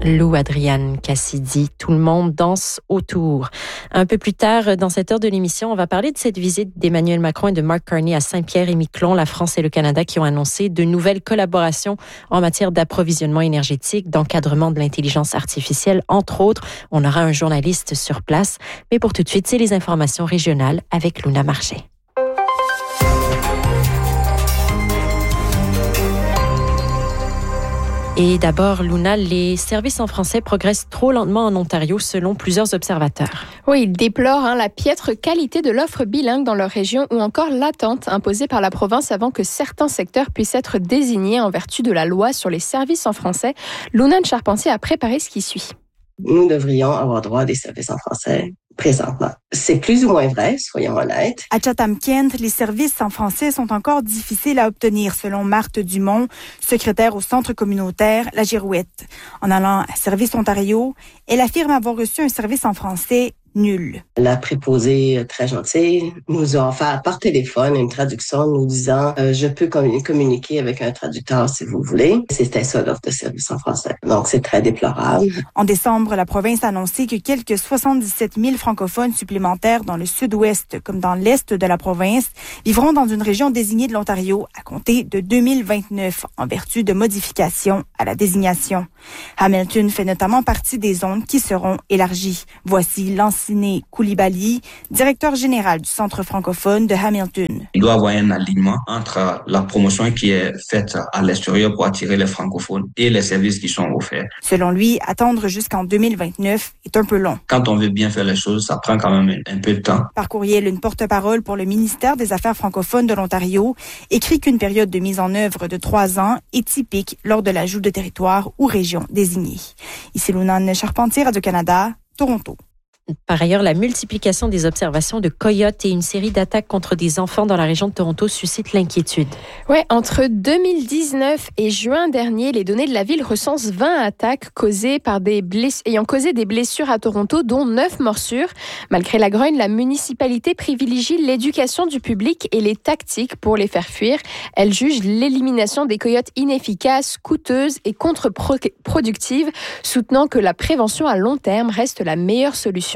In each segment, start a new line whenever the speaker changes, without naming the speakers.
Lou Adriane Cassidy, tout le monde danse autour. Un peu plus tard, dans cette heure de l'émission, on va parler de cette visite d'Emmanuel Macron et de Mark Carney à Saint-Pierre-et-Miquelon. La France et le Canada qui ont annoncé de nouvelles collaborations en matière d'approvisionnement énergétique, d'encadrement de l'intelligence artificielle, entre autres. On aura un journaliste sur place. Mais pour tout de suite, c'est les informations régionales avec Luna Marché. Et d'abord, Luna, les services en français progressent trop lentement en Ontario selon plusieurs observateurs.
Oui, ils déplorent la piètre qualité de l'offre bilingue dans leur région ou encore l'attente imposée par la province avant que certains secteurs puissent être désignés en vertu de la loi sur les services en français. Lunane Charpentier a préparé ce qui suit.
Nous devrions avoir droit à des services en français présentement. C'est plus ou moins vrai, soyons honnêtes.
À Chatham-Kent, les services en français sont encore difficiles à obtenir, selon Marthe Dumont, secrétaire au centre communautaire La Girouette. En allant à Service Ontario, elle affirme avoir reçu un service en français nul.
La préposée très gentille nous a offert par téléphone une traduction nous disant je peux communiquer avec un traducteur si vous voulez. C'était ça l'offre de service en français. Donc c'est très déplorable.
En décembre, la province a annoncé que quelques 77 000 francophones supplémentaires dans le sud-ouest comme dans l'est de la province vivront dans une région désignée de l'Ontario à compter de 2029 en vertu de modifications à la désignation. Hamilton fait notamment partie des zones qui seront élargies. Voici Lanciné Koulibaly, directeur général du Centre francophone de Hamilton.
Il doit y avoir un alignement entre la promotion qui est faite à l'extérieur pour attirer les francophones et les services qui sont offerts.
Selon lui, attendre jusqu'en 2029 est un peu long.
Quand on veut bien faire les choses, ça prend quand même un peu de temps.
Par courriel, une porte-parole pour le ministère des Affaires francophones de l'Ontario écrit qu'une période de mise en œuvre de 3 ans est typique lors de l'ajout de territoires ou régions désignées. Ici Lunane Charpentier, Radio-Canada, Toronto.
Par ailleurs, la multiplication des observations de coyotes et une série d'attaques contre des enfants dans la région de Toronto suscitent l'inquiétude.
Oui, entre 2019 et juin dernier, les données de la ville recensent 20 attaques ayant causé des blessures à Toronto, dont 9 morsures. Malgré la grogne, la municipalité privilégie l'éducation du public et les tactiques pour les faire fuir. Elle juge l'élimination des coyotes inefficace, coûteuse et contre-productive, soutenant que la prévention à long terme reste la meilleure solution.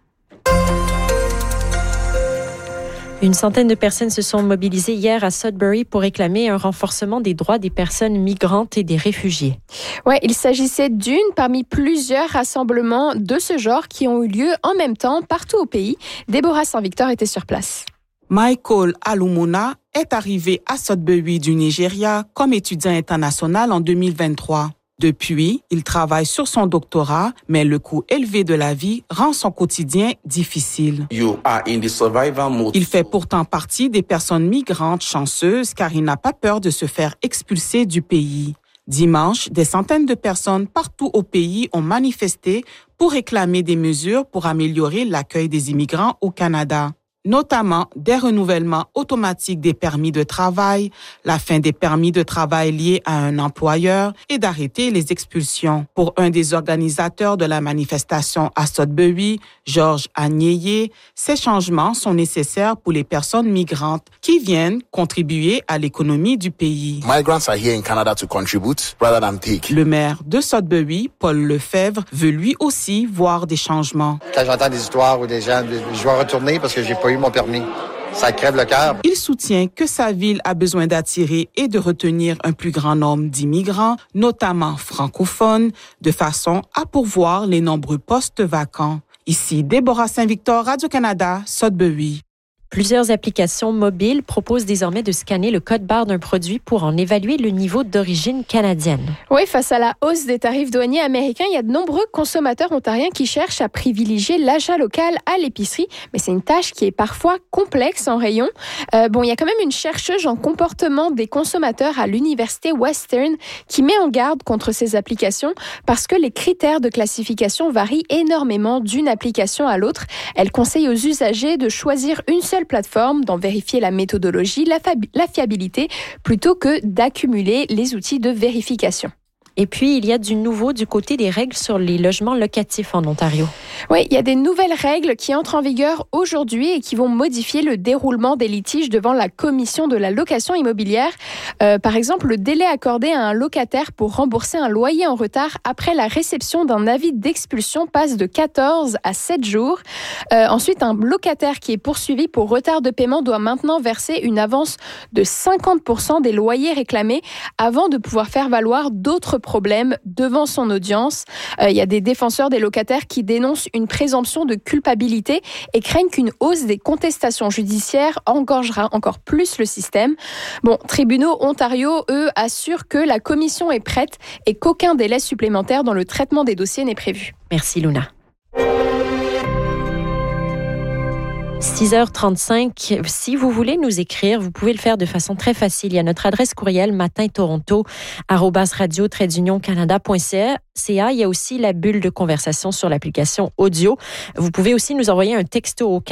Une centaine de personnes se sont mobilisées hier à Sudbury pour réclamer un renforcement des droits des personnes migrantes et des réfugiés.
Ouais, il s'agissait d'une parmi plusieurs rassemblements de ce genre qui ont eu lieu en même temps partout au pays. Déborah Saint-Victor était sur place.
Michael Alumona est arrivé à Sudbury du Nigeria comme étudiant international en 2023. Depuis, il travaille sur son doctorat, mais le coût élevé de la vie rend son quotidien difficile. Il fait pourtant partie des personnes migrantes chanceuses car il n'a pas peur de se faire expulser du pays. Dimanche, des centaines de personnes partout au pays ont manifesté pour réclamer des mesures pour améliorer l'accueil des immigrants au Canada. Notamment des renouvellements automatiques des permis de travail, la fin des permis de travail liés à un employeur et d'arrêter les expulsions. Pour un des organisateurs de la manifestation à Sudbury, Georges Agneye, ces changements sont nécessaires pour les personnes migrantes qui viennent contribuer à l'économie du pays. Le maire de Sudbury, Paul Lefebvre, veut lui aussi voir des changements.
Quand j'entends des histoires où des gens, je dois retourner parce que j'ai pas eu mon permis. Ça crève le cœur.
Il soutient que sa ville a besoin d'attirer et de retenir un plus grand nombre d'immigrants, notamment francophones, de façon à pourvoir les nombreux postes vacants. Ici, Déborah Saint-Victor, Radio-Canada, Sudbury.
Plusieurs applications mobiles proposent désormais de scanner le code-barre d'un produit pour en évaluer le niveau d'origine canadienne.
Oui, face à la hausse des tarifs douaniers américains, il y a de nombreux consommateurs ontariens qui cherchent à privilégier l'achat local à l'épicerie, mais c'est une tâche qui est parfois complexe en rayon. Il y a quand même une chercheuse en comportement des consommateurs à l'université Western qui met en garde contre ces applications parce que les critères de classification varient énormément d'une application à l'autre. Elle conseille aux usagers de choisir une seule plateforme, d'en vérifier la méthodologie, la fiabilité, plutôt que d'accumuler les outils de vérification.
Et puis, il y a du nouveau du côté des règles sur les logements locatifs en Ontario.
Oui, il y a des nouvelles règles qui entrent en vigueur aujourd'hui et qui vont modifier le déroulement des litiges devant la Commission de la location immobilière. Par exemple, le délai accordé à un locataire pour rembourser un loyer en retard après la réception d'un avis d'expulsion passe de 14 à 7 jours. Ensuite, un locataire qui est poursuivi pour retard de paiement doit maintenant verser une avance de 50% des loyers réclamés avant de pouvoir faire valoir d'autres problèmes devant son audience. Il y a des défenseurs des locataires qui dénoncent une présomption de culpabilité et craignent qu'une hausse des contestations judiciaires engorgera encore plus le système. Bon, Tribunaux Ontario, eux, assurent que la commission est prête et qu'aucun délai supplémentaire dans le traitement des dossiers n'est prévu.
Merci Luna. 6h35. Si vous voulez nous écrire, vous pouvez le faire de façon très facile. Il y a notre adresse courriel matintoronto@radio-canada.ca. Il y a aussi la bulle de conversation sur l'application audio. Vous pouvez aussi nous envoyer un texto au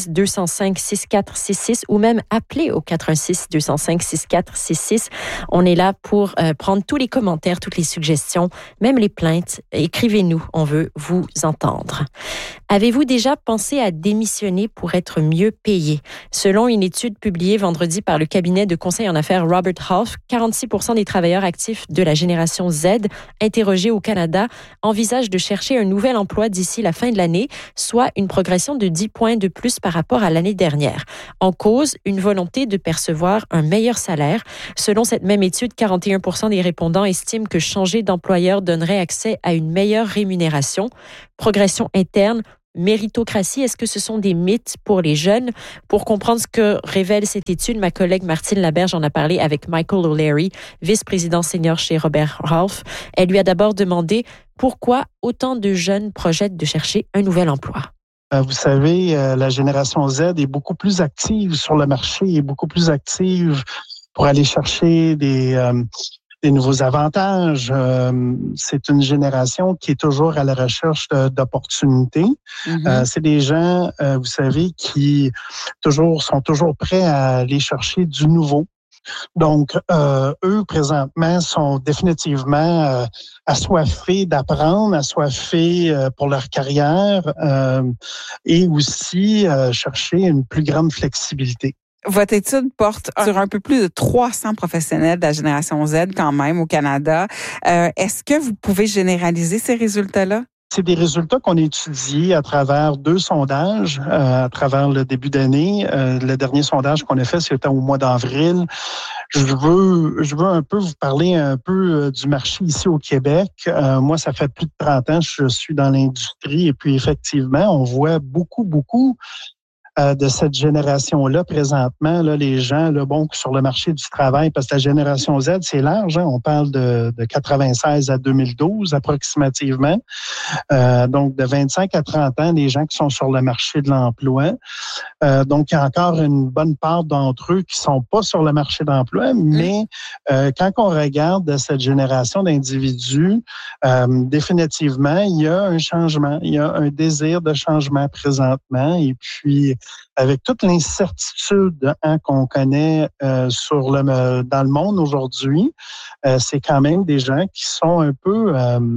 416-205-6466 ou même appeler au 416-205-6466. On est là pour prendre tous les commentaires, toutes les suggestions, même les plaintes. Écrivez-nous, on veut vous entendre. Avez-vous déjà pensé à démissionner pour être mieux payé? Selon une étude publiée vendredi par le cabinet de conseil en affaires Robert Half, 46% des travailleurs actifs de la génération Z interrogés au Canada envisagent de chercher un nouvel emploi d'ici la fin de l'année, soit une progression de 10 points de plus par rapport à l'année dernière. En cause, une volonté de percevoir un meilleur salaire. Selon cette même étude, 41% des répondants estiment que changer d'employeur donnerait accès à une meilleure rémunération. Progression interne, méritocratie, est-ce que ce sont des mythes pour les jeunes? Pour comprendre ce que révèle cette étude, ma collègue Martine Laberge en a parlé avec Michael O'Leary, vice-président senior chez Robert Half. Elle lui a d'abord demandé pourquoi autant de jeunes projettent de chercher un nouvel emploi.
Vous savez, la génération Z est beaucoup plus active sur le marché, est beaucoup plus active pour aller chercher des nouveaux avantages. C'est une génération qui est toujours à la recherche d'opportunités. Mm-hmm. C'est des gens, vous savez, qui sont toujours prêts à aller chercher du nouveau. Donc, eux, présentement, sont définitivement assoiffés d'apprendre, assoiffés pour leur carrière et aussi chercher une plus grande flexibilité.
Votre étude porte sur un peu plus de 300 professionnels de la génération Z quand même au Canada. Est-ce que vous pouvez généraliser ces résultats-là?
C'est des résultats qu'on a étudiés à travers 2 sondages à travers le début d'année. Le dernier sondage qu'on a fait, c'était au mois d'avril. Je veux un peu vous parler un peu du marché ici au Québec. Moi, ça fait plus de 30 ans que je suis dans l'industrie et puis effectivement, on voit beaucoup de cette génération-là présentement, là, les gens là, sur le marché du travail, parce que la génération Z, c'est large, hein, on parle de 96 à 2012 approximativement. Donc, de 25 à 30 ans, les gens qui sont sur le marché de l'emploi. Donc, il y a encore une bonne part d'entre eux qui sont pas sur le marché d'emploi, mais quand on regarde cette génération d'individus, définitivement, il y a un changement, il y a un désir de changement présentement, et puis avec toute l'incertitude qu'on connaît dans le monde aujourd'hui, c'est quand même des gens qui sont un peu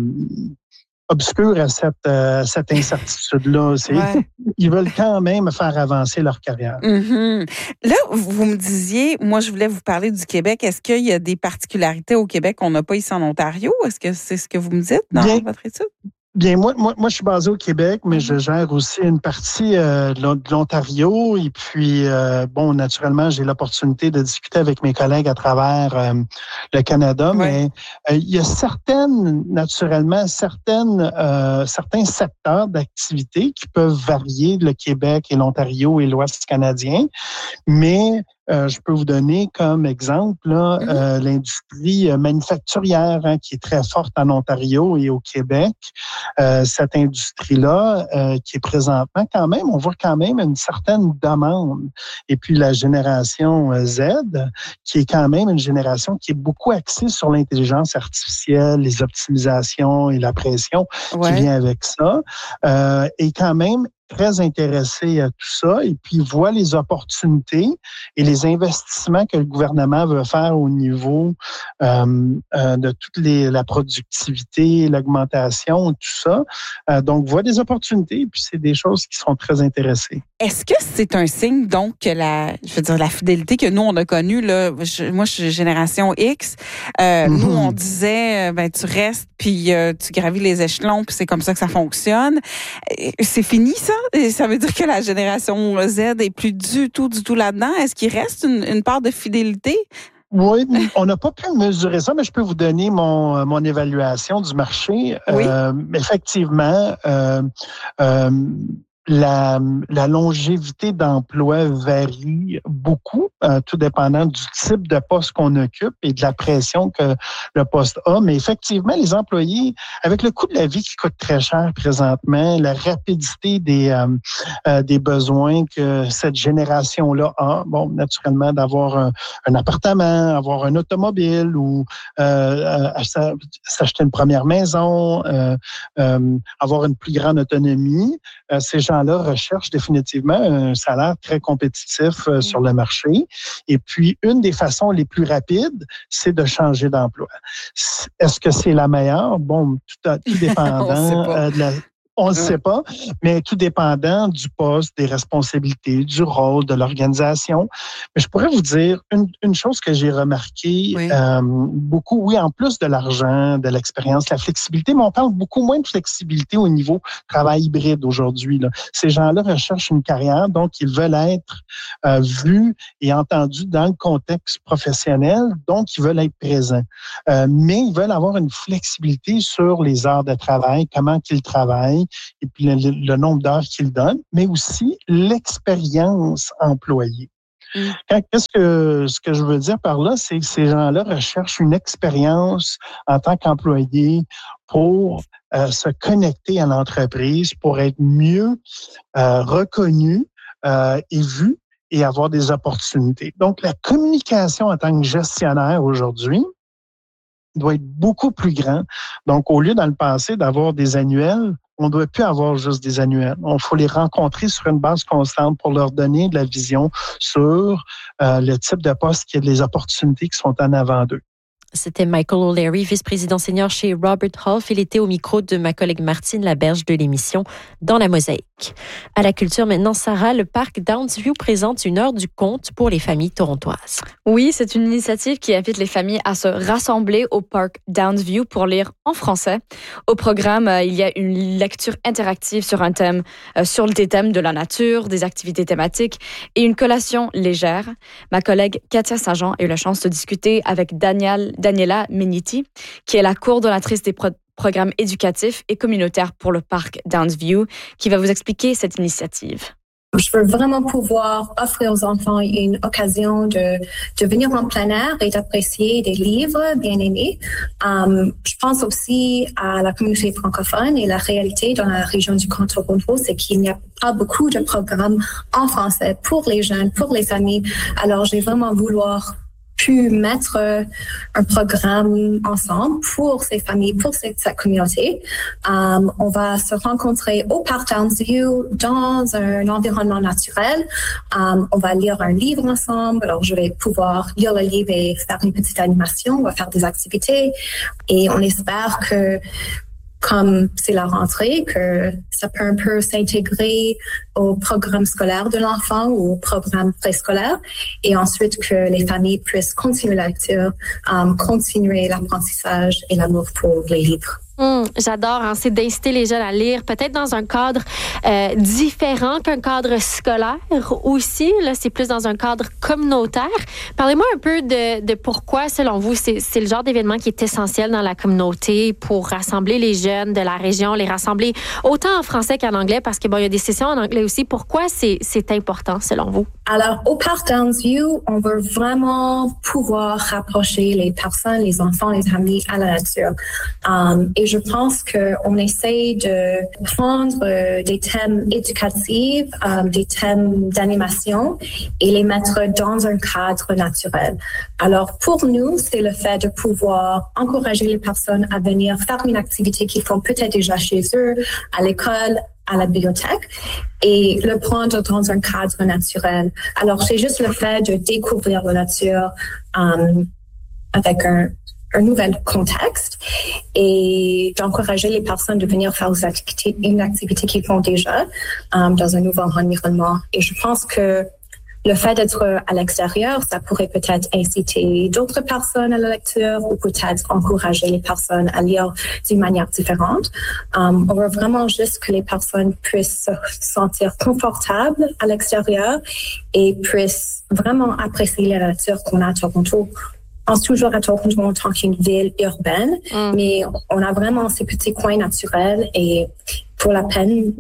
obscurs à cette incertitude-là. Ouais. Ils veulent quand même faire avancer leur carrière.
Mm-hmm. Là, vous me disiez, moi, je voulais vous parler du Québec. Est-ce qu'il y a des particularités au Québec qu'on n'a pas ici en Ontario? Est-ce que c'est ce que vous me dites dans votre étude?
Bien, moi, je suis basé au Québec, mais je gère aussi une partie de l'Ontario. Et puis, naturellement, j'ai l'opportunité de discuter avec mes collègues à travers le Canada. Ouais. Mais il y a certains secteurs d'activité qui peuvent varier, le Québec et l'Ontario et l'Ouest canadien. Mais je peux vous donner comme exemple là, l'industrie manufacturière qui est très forte en Ontario et au Québec. Cette industrie-là qui est présentement quand même, on voit quand même une certaine demande. Et puis la génération Z, qui est quand même une génération qui est beaucoup axée sur l'intelligence artificielle, les optimisations et la pression qui vient avec ça, est quand même très intéressés à tout ça et puis voient les opportunités et les investissements que le gouvernement veut faire au niveau de toute la productivité, l'augmentation, tout ça. Donc, voient des opportunités et puis c'est des choses qui sont très intéressées.
Est-ce que c'est un signe, donc, que la fidélité que nous, on a connue, là, moi, je suis génération X, nous, on disait, tu restes, puis tu gravis les échelons, puis c'est comme ça que ça fonctionne. C'est fini, ça? Et ça veut dire que la génération Z est plus du tout là-dedans. Est-ce qu'il reste une part de fidélité?
Oui, on n'a pas pu mesurer ça, mais je peux vous donner mon évaluation du marché.
Oui.
Effectivement, la longévité d'emploi varie beaucoup, tout dépendant du type de poste qu'on occupe et de la pression que le poste a. Mais effectivement, les employés, avec le coût de la vie qui coûte très cher présentement, la rapidité des besoins que cette génération-là a, bon, naturellement, d'avoir un appartement, avoir un automobile ou s'acheter une première maison, avoir une plus grande autonomie, ces gens-là recherchent définitivement un salaire très compétitif sur le marché. Et puis, une des façons les plus rapides, c'est de changer d'emploi. Est-ce que c'est la meilleure? Bon, tout dépendant on ne sait pas, mais tout dépendant du poste, des responsabilités, du rôle, de l'organisation. Mais je pourrais vous dire une chose que j'ai remarquée beaucoup, oui, en plus de l'argent, de l'expérience, la flexibilité, mais on parle beaucoup moins de flexibilité au niveau travail hybride aujourd'hui. Là. Ces gens-là recherchent une carrière, donc ils veulent être vus et entendus dans le contexte professionnel, donc ils veulent être présents. Mais ils veulent avoir une flexibilité sur les heures de travail, comment qu'ils travaillent, et puis le nombre d'heures qu'ils donnent, mais aussi l'expérience employée. Ce que je veux dire par là, c'est que ces gens-là recherchent une expérience en tant qu'employé pour se connecter à l'entreprise, pour être mieux reconnus et vus et avoir des opportunités. Donc, la communication en tant que gestionnaire aujourd'hui doit être beaucoup plus grande. Donc, au lieu dans le passé d'avoir des annuels, on ne doit plus avoir juste des annuels. Il faut les rencontrer sur une base constante pour leur donner de la vision sur le type de poste qui a les opportunités qui sont en avant d'eux.
C'était Michael O'Leary, vice-président senior chez Robert Half. Il était au micro de ma collègue Martine Laberge de l'émission Dans la Mosaïque. À la culture maintenant, Sarah, le parc Downsview présente une heure du conte pour les familles torontoises.
Oui, c'est une initiative qui invite les familles à se rassembler au parc Downsview pour lire en français. Au programme, il y a une lecture interactive sur un thème, sur des thèmes de la nature, des activités thématiques et une collation légère. Ma collègue Katia Saint-Jean a eu la chance de discuter avec Daniela Meniti, qui est la coordonnatrice des programmes éducatifs et communautaires pour le parc Downsview, qui va vous expliquer cette initiative.
Je veux vraiment pouvoir offrir aux enfants une occasion de venir en plein air et d'apprécier des livres bien aimés. Je pense aussi à la communauté francophone et la réalité dans la région du Grand Toronto, c'est qu'il n'y a pas beaucoup de programmes en français pour les jeunes, pour les familles. Alors, j'ai vraiment vouloir pu mettre un programme ensemble pour ces familles, pour cette communauté. On va se rencontrer au Parc Downsview dans un environnement naturel. On va lire un livre ensemble. Alors, je vais pouvoir lire le livre et faire une petite animation. On va faire des activités et on espère que comme c'est la rentrée, que ça peut un peu s'intégrer au programme scolaire de l'enfant ou au programme préscolaire et ensuite que les familles puissent continuer la lecture, continuer l'apprentissage et l'amour pour les livres.
J'adore, c'est d'inciter les jeunes à lire, peut-être dans un cadre différent qu'un cadre scolaire aussi. Là, c'est plus dans un cadre communautaire. Parlez-moi un peu de pourquoi, selon vous, c'est le genre d'événement qui est essentiel dans la communauté pour rassembler les jeunes de la région, les rassembler autant en français qu'en anglais, parce que il y a des sessions en anglais aussi. Pourquoi c'est important, selon vous?
Alors, au Parc Downsview, on veut vraiment pouvoir rapprocher les personnes, les enfants, les familles à la nature. Et je pense qu'on essaie de prendre des thèmes éducatifs, des thèmes d'animation et les mettre dans un cadre naturel. Alors, pour nous, c'est le fait de pouvoir encourager les personnes à venir faire une activité qu'ils font peut-être déjà chez eux, à l'école, à la bibliothèque et le prendre dans un cadre naturel. Alors, c'est juste le fait de découvrir la nature avec un nouvel contexte et d'encourager les personnes de venir faire une activité qu'ils font déjà dans un nouvel environnement. Et je pense que le fait d'être à l'extérieur, ça pourrait peut-être inciter d'autres personnes à la lecture ou peut-être encourager les personnes à lire d'une manière différente. On veut vraiment juste que les personnes puissent se sentir confortables à l'extérieur et puissent vraiment apprécier la nature qu'on a à Toronto. On pense toujours à Toronto en tant qu'une ville urbaine, mais on a vraiment ces petits coins naturels et vaut la peine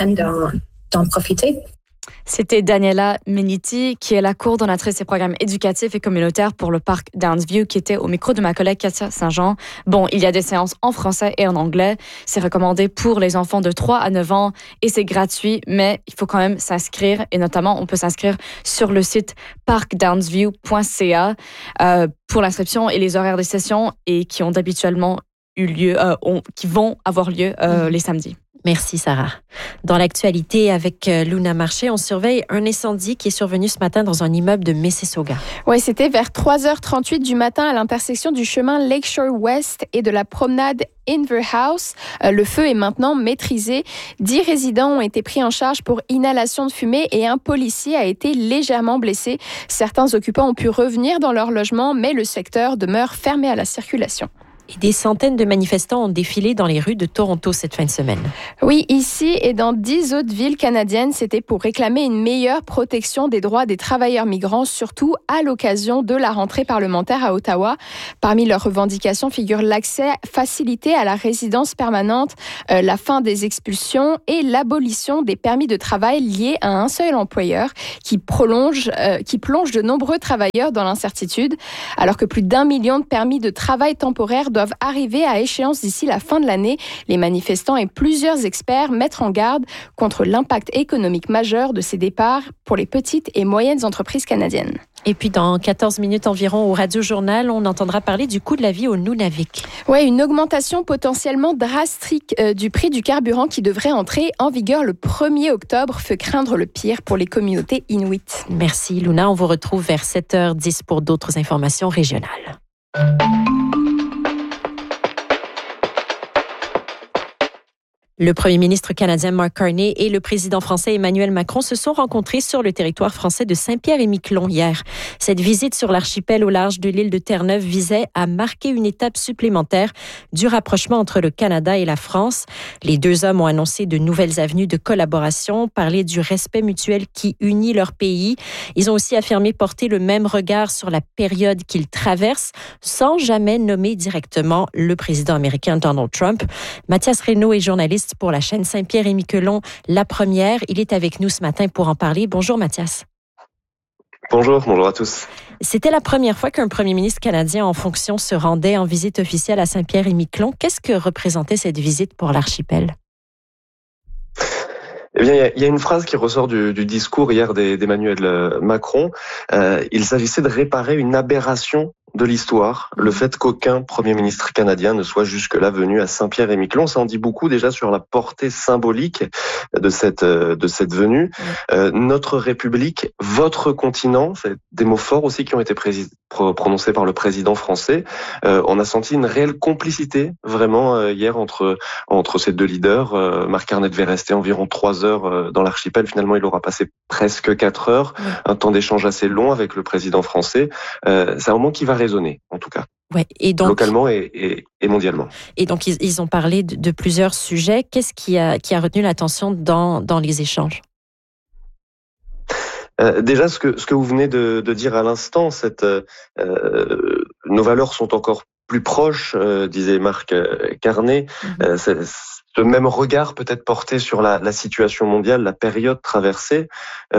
d'en profiter.
C'était Daniela Meniti, qui est la coordonnatrice des programmes éducatifs et communautaires pour le parc Downsview, qui était au micro de ma collègue Katia Saint-Jean. Bon, il y a des séances en français et en anglais. C'est recommandé pour les enfants de 3 à 9 ans et c'est gratuit, mais il faut quand même s'inscrire. Et notamment, on peut s'inscrire sur le site parkdownsview.ca pour l'inscription et les horaires des sessions et qui ont habituellement eu lieu, qui vont avoir lieu les samedis.
Merci, Sarah. Dans l'actualité, avec Luna Marché, on surveille un incendie qui est survenu ce matin dans un immeuble de Mississauga.
Oui, c'était vers 3h38 du matin à l'intersection du chemin Lakeshore West et de la promenade Inverhouse. Le feu est maintenant maîtrisé. 10 résidents ont été pris en charge pour inhalation de fumée et un policier a été légèrement blessé. Certains occupants ont pu revenir dans leur logement, mais le secteur demeure fermé à la circulation.
Et des centaines de manifestants ont défilé dans les rues de Toronto cette fin de semaine.
Oui, ici et dans 10 autres villes canadiennes, c'était pour réclamer une meilleure protection des droits des travailleurs migrants, surtout à l'occasion de la rentrée parlementaire à Ottawa. Parmi leurs revendications figurent l'accès facilité à la résidence permanente, la fin des expulsions et l'abolition des permis de travail liés à un seul employeur qui plonge de nombreux travailleurs dans l'incertitude. Alors que plus d'1 million de permis de travail temporaires doivent arriver à échéance d'ici la fin de l'année. Les manifestants et plusieurs experts mettent en garde contre l'impact économique majeur de ces départs pour les petites et moyennes entreprises canadiennes.
Et puis, dans 14 minutes environ, au Radio-Journal, on entendra parler du coût de la vie au Nunavik.
Oui, une augmentation potentiellement drastique du prix du carburant qui devrait entrer en vigueur le 1er octobre fait craindre le pire pour les communautés inuites.
Merci, Luna. On vous retrouve vers 7h10 pour d'autres informations régionales. Le premier ministre canadien Mark Carney et le président français Emmanuel Macron se sont rencontrés sur le territoire français de Saint-Pierre-et-Miquelon hier. Cette visite sur l'archipel au large de l'île de Terre-Neuve visait à marquer une étape supplémentaire du rapprochement entre le Canada et la France. Les deux hommes ont annoncé de nouvelles avenues de collaboration, parlé du respect mutuel qui unit leurs pays. Ils ont aussi affirmé porter le même regard sur la période qu'ils traversent, sans jamais nommer directement le président américain Donald Trump. Mathias Reynaud est journaliste pour la chaîne Saint-Pierre-et-Miquelon, La Première. Il est avec nous ce matin pour en parler. Bonjour Mathias.
Bonjour à tous.
C'était la première fois qu'un premier ministre canadien en fonction se rendait en visite officielle à Saint-Pierre-et-Miquelon. Qu'est-ce que représentait cette visite pour l'archipel?
Eh bien, il y a une phrase qui ressort du discours hier d'Emmanuel Macron. Il s'agissait de réparer une aberration de l'histoire, le fait qu'aucun Premier ministre canadien ne soit jusque-là venu à Saint-Pierre-et-Miquelon. Ça en dit beaucoup déjà sur la portée symbolique de cette venue. Notre République, votre continent, c'est des mots forts aussi qui ont été prononcés par le président français. On a senti une réelle complicité vraiment hier entre ces deux leaders. Marc Carney devait rester environ 3 heures dans l'archipel. Finalement, il aura passé presque 4 heures. Un temps d'échange assez long avec le président français. C'est un moment qui va résonner, en tout cas.
Ouais, et donc,
localement et mondialement.
Et donc, ils ont parlé de plusieurs sujets. Qu'est-ce qui a retenu l'attention dans les échanges?
Déjà, ce que vous venez de dire à l'instant, nos valeurs sont encore plus proches, disait Marc Carney. Ce même regard peut-être porté sur la situation mondiale, la période traversée.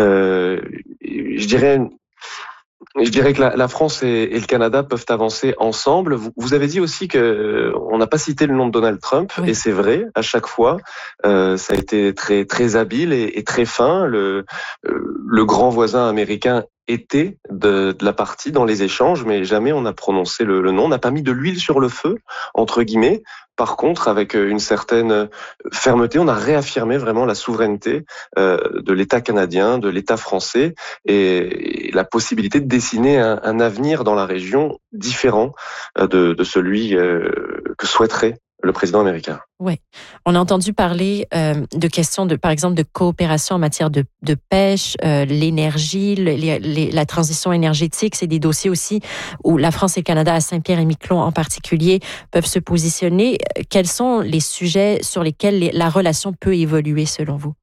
Je dirais que la France et le Canada peuvent avancer ensemble. Vous avez dit aussi que on n'a pas cité le nom de Donald Trump, oui. Et c'est vrai, à chaque fois, ça a été très très habile et très fin. Le grand voisin américain été de la partie dans les échanges, mais jamais on n'a prononcé le nom. On n'a pas mis de l'huile sur le feu, entre guillemets. Par contre, avec une certaine fermeté, on a réaffirmé vraiment la souveraineté de l'État canadien, de l'État français, et la possibilité de dessiner un avenir dans la région différent de celui que souhaiterait le président américain.
Oui. On a entendu parler de questions, par exemple, de coopération en matière de pêche, l'énergie, la transition énergétique. C'est des dossiers aussi où la France et le Canada, à Saint-Pierre-et-Miquelon en particulier, peuvent se positionner. Quels sont les sujets sur lesquels la relation peut évoluer selon vous?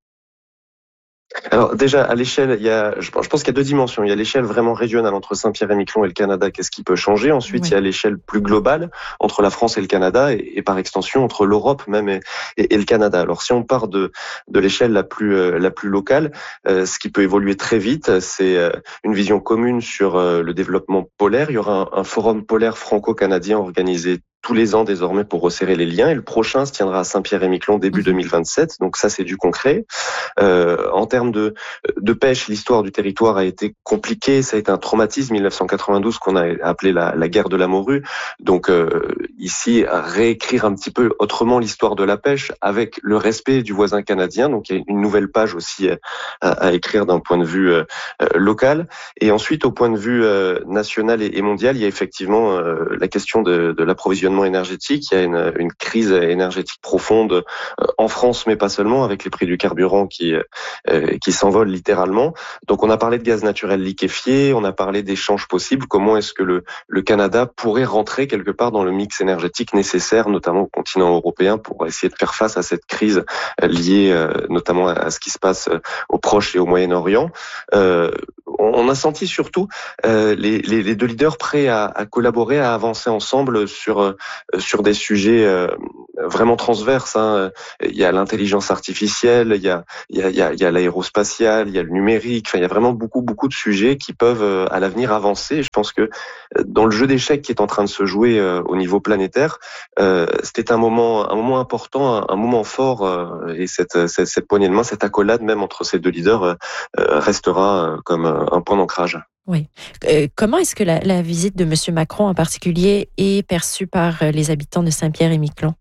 Alors déjà, à l'échelle, je pense qu'il y a deux dimensions. Il y a l'échelle vraiment régionale entre Saint-Pierre-et-Miquelon et le Canada, qu'est-ce qui peut changer. Ensuite, il y a l'échelle plus globale entre la France et le Canada et par extension entre l'Europe même et le Canada. Alors si on part de l'échelle la plus locale, ce qui peut évoluer très vite, c'est une vision commune sur le développement polaire. Il y aura un forum polaire franco-canadien organisé tous les ans désormais pour resserrer les liens, et le prochain se tiendra à Saint-Pierre-et-Miquelon début 2027, donc ça c'est du concret. En termes de pêche, l'histoire du territoire a été compliquée, ça a été un traumatisme 1992 qu'on a appelé la guerre de la morue, donc ici à réécrire un petit peu autrement l'histoire de la pêche avec le respect du voisin canadien, donc il y a une nouvelle page aussi à écrire d'un point de vue local, et ensuite au point de vue national et mondial, il y a effectivement la question de l'approvisionnement énergétique. Il y a une crise énergétique profonde en France, mais pas seulement, avec les prix du carburant qui s'envolent littéralement. Donc on a parlé de gaz naturel liquéfié, on a parlé d'échanges possibles. Comment est-ce que le Canada pourrait rentrer quelque part dans le mix énergétique nécessaire, notamment au continent européen, pour essayer de faire face à cette crise liée notamment à ce qui se passe au Proche et au Moyen-Orient. On a senti surtout les deux leaders prêts à collaborer, à avancer ensemble sur des sujets vraiment transverses. Il y a l'intelligence artificielle, il y a l'aérospatiale, il y a le numérique. Enfin, il y a vraiment beaucoup de sujets qui peuvent à l'avenir avancer. Et je pense que dans le jeu d'échecs qui est en train de se jouer au niveau planétaire, c'était un moment important, un moment fort, et cette poignée de main, cette accolade même entre ces deux leaders restera comme un point d'ancrage.
Oui. Comment est-ce que la visite de M. Macron en particulier est perçue par les habitants de Saint-Pierre-et-Miquelon?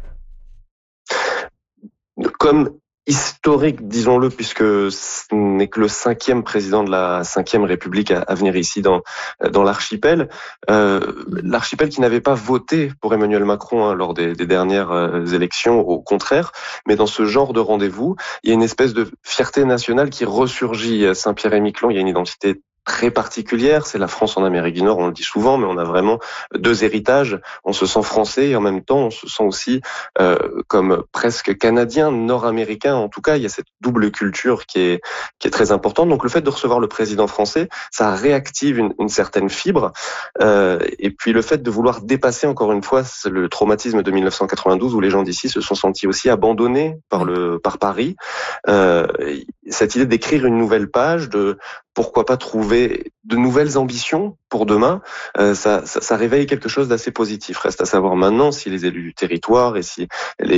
Comme historique, disons-le, puisque ce n'est que le 5e président de la 5e République à venir ici dans l'archipel. L'archipel qui n'avait pas voté pour Emmanuel Macron lors des dernières élections, au contraire. Mais dans ce genre de rendez-vous, il y a une espèce de fierté nationale qui ressurgit à Saint-Pierre-et-Miquelon. Il y a une identité très particulière, c'est la France en Amérique du Nord, on le dit souvent, mais on a vraiment deux héritages. On se sent français et en même temps, on se sent aussi comme presque canadien, nord-américain. En tout cas, il y a cette double culture qui est très importante. Donc, le fait de recevoir le président français, ça réactive une certaine fibre. Et puis, le fait de vouloir dépasser encore une fois le traumatisme de 1992, où les gens d'ici se sont sentis aussi abandonnés par Paris. Cette idée d'écrire une nouvelle page, de pourquoi pas trouver de nouvelles ambitions pour demain, ça réveille quelque chose d'assez positif. Reste à savoir maintenant si les élus du territoire et si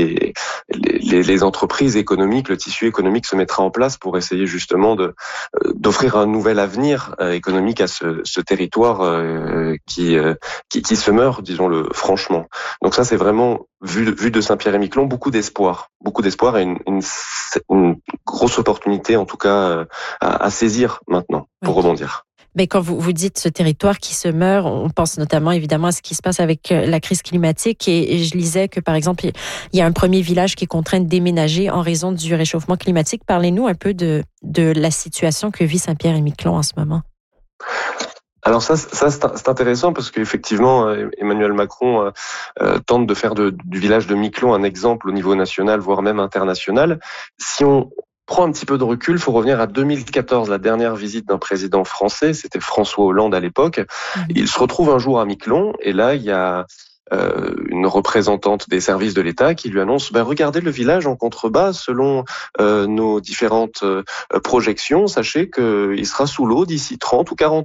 les entreprises économiques, le tissu économique se mettra en place pour essayer justement d'offrir un nouvel avenir économique à ce territoire qui se meurt, disons-le franchement. Donc ça, c'est vraiment, vu de Saint-Pierre-et-Miquelon, beaucoup d'espoir et une grosse opportunité en tout cas à saisir maintenant pour rebondir.
Mais quand vous dites ce territoire qui se meurt, on pense notamment évidemment à ce qui se passe avec la crise climatique. Et je lisais que, par exemple, il y a un premier village qui est contraint de déménager en raison du réchauffement climatique. Parlez-nous un peu de la situation que vit Saint-Pierre-et-Miquelon en ce moment.
Alors ça c'est intéressant parce qu'effectivement Emmanuel Macron tente de faire du village de Miquelon un exemple au niveau national, voire même international. Si on prend un petit peu de recul, il faut revenir à 2014, la dernière visite d'un président français, c'était François Hollande à l'époque. Il se retrouve un jour à Miquelon et là il y a une représentante des services de l'État qui lui annonce regardez le village en contrebas, selon nos différentes projections, sachez qu'il sera sous l'eau d'ici 30 ou 40 ans.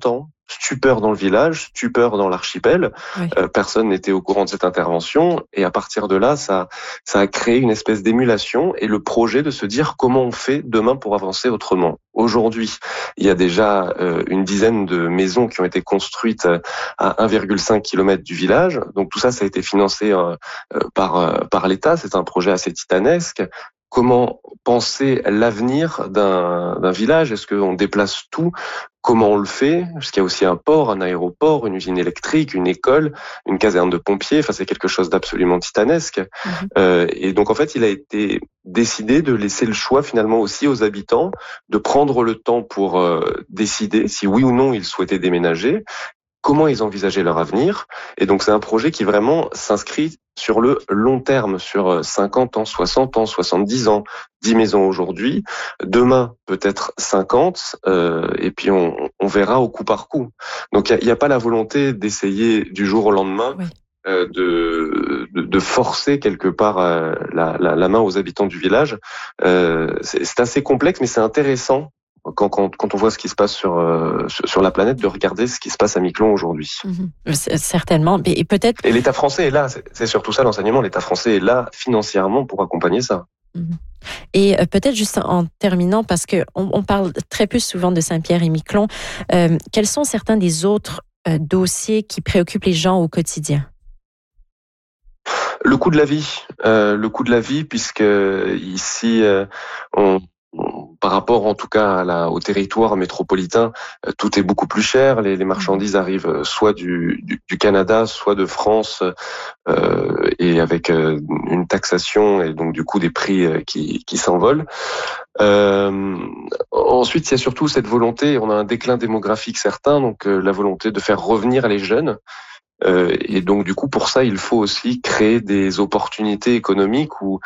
stupeur dans le village, stupeur dans l'archipel. Oui. Personne n'était au courant de cette intervention et à partir de là, ça a créé une espèce d'émulation et le projet de se dire comment on fait demain pour avancer autrement. Aujourd'hui, il y a déjà une dizaine de maisons qui ont été construites à 1,5 km du village. Donc tout ça, ça a été financé par l'État. C'est un projet assez titanesque. Comment penser l'avenir d'un village? Est-ce qu'on déplace tout? Comment on le fait? Parce qu'il y a aussi un port, un aéroport, une usine électrique, une école, une caserne de pompiers. Enfin, c'est quelque chose d'absolument titanesque. Et donc, en fait, il a été décidé de laisser le choix finalement aussi aux habitants de prendre le temps pour décider si oui ou non ils souhaitaient déménager, comment ils envisageaient leur avenir. Et donc, c'est un projet qui vraiment s'inscrit sur le long terme, sur 50 ans, 60 ans, 70 ans, 10 maisons aujourd'hui, demain peut-être 50, et puis on verra au coup par coup. Donc il n'y a pas la volonté d'essayer du jour au lendemain de forcer quelque part la main aux habitants du village. C'est assez complexe, mais c'est intéressant. Quand on voit ce qui se passe sur la planète, de regarder ce qui se passe à Miquelon aujourd'hui.
Certainement. Et peut-être.
Et l'État français est là, c'est surtout ça l'enseignement. L'État français est là financièrement pour accompagner ça.
Et peut-être juste en terminant, parce qu'on parle très peu souvent de Saint-Pierre et Miquelon, quels sont certains des autres dossiers qui préoccupent les gens au quotidien?
Le coût de la vie, puisque ici par rapport en tout cas au territoire métropolitain, tout est beaucoup plus cher. Les marchandises arrivent soit du Canada, soit de France, et avec une taxation et donc du coup des prix qui s'envolent. Ensuite, il y a surtout cette volonté, on a un déclin démographique certain, donc la volonté de faire revenir les jeunes. Et donc du coup pour ça il faut aussi créer des opportunités économiques ou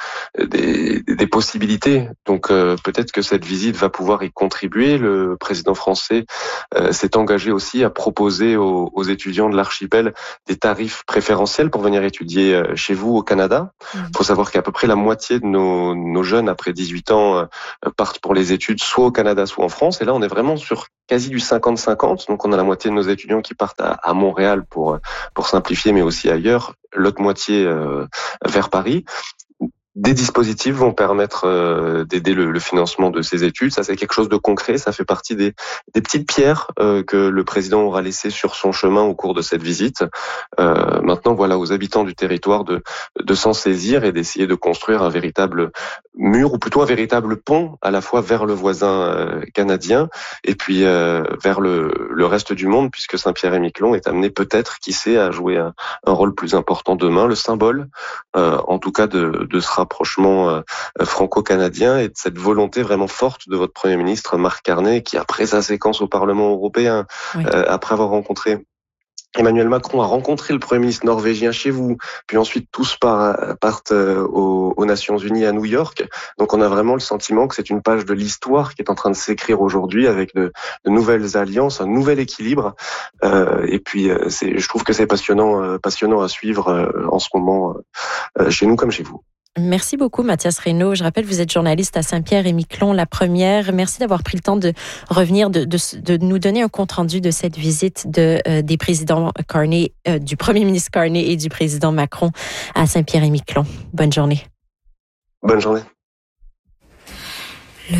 des possibilités. Donc peut-être que cette visite va pouvoir y contribuer. Le président français s'est engagé aussi à proposer aux étudiants de l'archipel des tarifs préférentiels pour venir étudier chez vous au Canada. Il faut savoir qu'à peu près la moitié de nos jeunes après 18 ans partent pour les études soit au Canada soit en France, et là on est vraiment sur quasi du 50-50, donc on a la moitié de nos étudiants qui partent à Montréal pour simplifier, mais aussi ailleurs, l'autre moitié vers Paris. Des dispositifs vont permettre d'aider le financement de ces études. Ça, c'est quelque chose de concret. Ça fait partie des petites pierres que le président aura laissées sur son chemin au cours de cette visite. Maintenant, voilà aux habitants du territoire de s'en saisir et d'essayer de construire un véritable mur, ou plutôt un véritable pont, à la fois vers le voisin canadien et puis vers le reste du monde, puisque Saint-Pierre et Miquelon est amené peut-être, qui sait, à jouer un rôle plus important demain. Le symbole, en tout cas, de ce rapprochement franco-canadien et de cette volonté vraiment forte de votre Premier ministre Marc Carney, qui après sa séquence au Parlement européen, après avoir rencontré Emmanuel Macron, a rencontré le Premier ministre norvégien chez vous, puis ensuite tous partent aux Nations Unies à New York. Donc on a vraiment le sentiment que c'est une page de l'histoire qui est en train de s'écrire aujourd'hui avec de nouvelles alliances, un nouvel équilibre. Et puis je trouve que c'est passionnant à suivre en ce moment chez nous comme chez vous.
Merci beaucoup, Mathias Reynaud. Je rappelle, vous êtes journaliste à Saint-Pierre et Miquelon, la première. Merci d'avoir pris le temps de revenir, de nous donner un compte-rendu de cette visite des présidents Carney, du Premier ministre Carney et du président Macron à Saint-Pierre et Miquelon. Bonne journée.
Bonne journée.